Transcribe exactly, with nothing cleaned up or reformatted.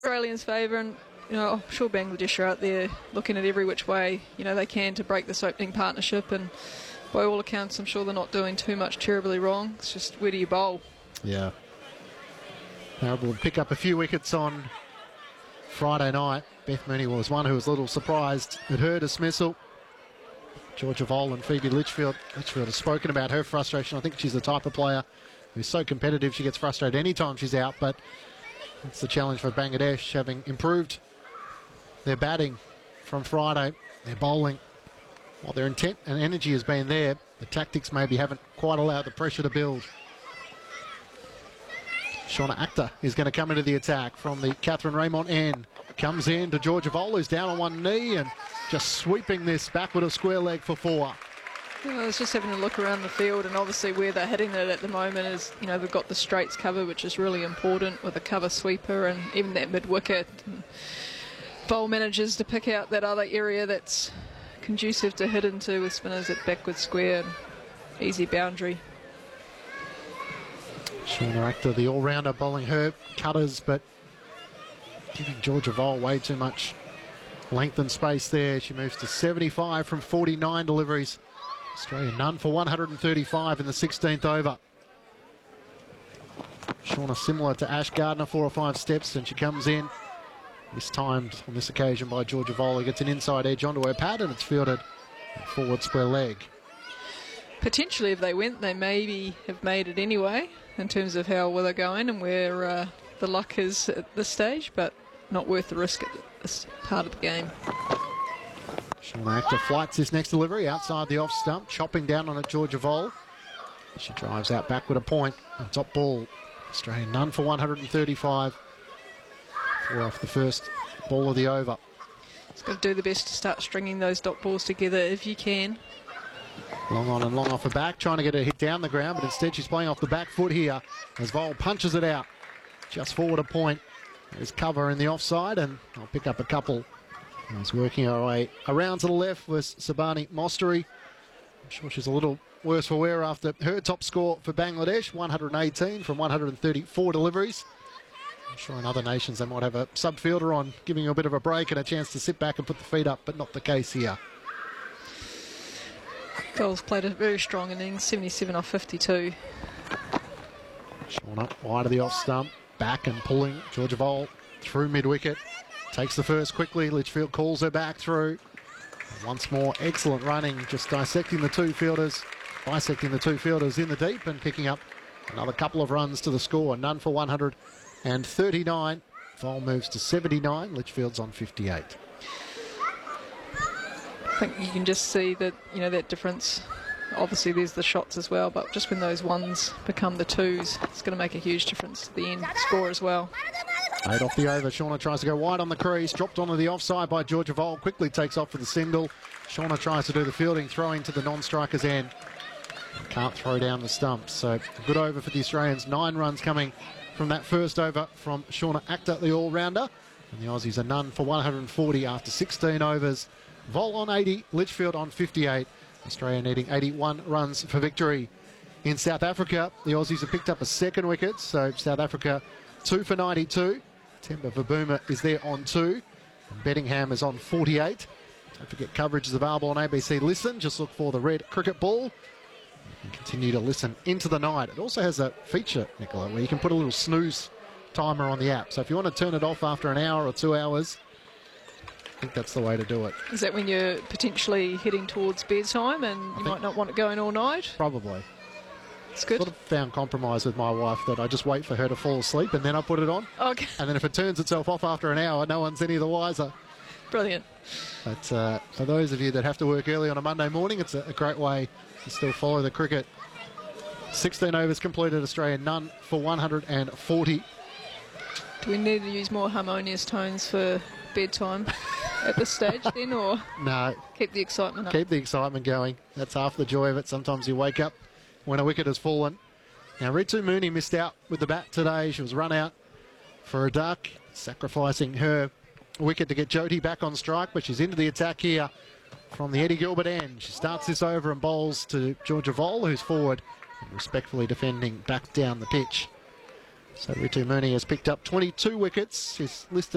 Australians' favour, and you know, I'm sure Bangladesh are out there looking at every which way you know they can to break this opening partnership, and by all accounts I'm sure they're not doing too much terribly wrong. It's just where do you bowl? Yeah. Maribor will pick up a few wickets on Friday night. Beth Mooney was one who was a little surprised at her dismissal. Georgia Voll and Phoebe Litchfield. Litchfield has spoken about her frustration. I think she's the type of player who's so competitive she gets frustrated anytime she's out, but it's the challenge for Bangladesh, having improved their batting from Friday. Their bowling, while their intent and energy has been there, the tactics maybe haven't quite allowed the pressure to build. Shauna Akhtar is going to come into the attack from the Catherine Raymond end. Comes in to Georgia Voll, who's down on one knee and just sweeping this back with a square leg for four. You know, I was just having a look around the field, and obviously where they're hitting it at the moment is, you know, they've got the straights cover, which is really important with a cover sweeper and even that mid-wicket. Voll manages to pick out that other area that's conducive to hit into with spinners at backward square. Easy boundary. Shauna Akhtar, the all-rounder, bowling her cutters, but giving Georgia Voll way too much length and space there. She moves to seventy-five from forty-nine deliveries. Australia none for one hundred thirty-five in the sixteenth over. Shauna similar to Ash Gardner, four or five steps, and she comes in. Mistimed on this occasion by Georgia Voll, who gets an inside edge onto her pad, and it's fielded forward square leg. Potentially, if they went, they maybe have made it anyway, in terms of how well they're going and where uh, the luck is at this stage, but not worth the risk at this part of the game. Shauna Akhtar flights this next delivery outside the off stump, chopping down on it Georgia Voll. She drives out back with a point. And top ball, Australia none for one hundred thirty-five. Four off the first ball of the over. It's got to do the best to start stringing those dot balls together if you can. Long on and long off her back, trying to get her hit down the ground, but instead she's playing off the back foot here as Voll punches it out just forward a point. There's cover in the offside, and I'll pick up a couple. He's working her way around to the left with Sabani Mostari. I'm sure she's a little worse for wear after her top score for Bangladesh, one hundred eighteen from one hundred thirty-four deliveries. I'm sure in other nations they might have a sub-fielder on, giving you a bit of a break and a chance to sit back and put the feet up, but not the case here. Voll's played a very strong innings, seventy-seven off fifty-two. Shauna wide of the off stump, back and pulling Georgia Voll through mid-wicket. Takes the first quickly, Litchfield calls her back through. And once more, excellent running, just dissecting the two fielders, bisecting the two fielders in the deep and picking up another couple of runs to the score. None for one hundred thirty-nine. Voll moves to seventy-nine, Litchfield's on fifty-eight. I think you can just see that, you know, that difference. Obviously there's the shots as well, but just when those ones become the twos, it's going to make a huge difference to the end score as well. Eight off the over. Shauna tries to go wide on the crease, dropped onto the offside by Georgia Voll, quickly takes off for the single. Shauna tries to do the fielding, throwing to the non-striker's end. Can't throw down the stumps, so a good over for the Australians. Nine runs coming from that first over from Shauna Akhtar, the all-rounder. And the Aussies are none for one hundred forty after sixteen overs. Voll on eighty, Litchfield on fifty-eight. Australia needing eighty-one runs for victory. In South Africa, the Aussies have picked up a second wicket, so South Africa two for ninety-two. Temba Vabuma is there on two. And Bettingham is on forty-eight. Don't forget coverage is available on A B C Listen. Just look for the red cricket ball. You can continue to listen into the night. It also has a feature, Nicola, where you can put a little snooze timer on the app. So if you want to turn it off after an hour or two hours, I think that's the way to do it. Is that when you're potentially heading towards bedtime and you might not want it going all night? Probably. It's good. Sort of found compromise with my wife that I just wait for her to fall asleep and then I put it on. Okay. And then if it turns itself off after an hour, no one's any the wiser. Brilliant. But uh, for those of you that have to work early on a Monday morning, it's a, a great way to still follow the cricket. sixteen overs completed, Australia none for one hundred forty. Do we need to use more harmonious tones for bedtime at this stage then, or no, keep the excitement up? Keep the excitement going. That's half the joy of it. Sometimes you wake up when a wicket has fallen. Now, Ritu Mooney missed out with the bat today. She was run out for a duck, sacrificing her wicket to get Jody back on strike, but she's into the attack here from the Eddie Gilbert end. She starts this over and bowls to Georgia Voll, who's forward and respectfully defending back down the pitch. So Ritu Mooney has picked up twenty-two wickets. She's listed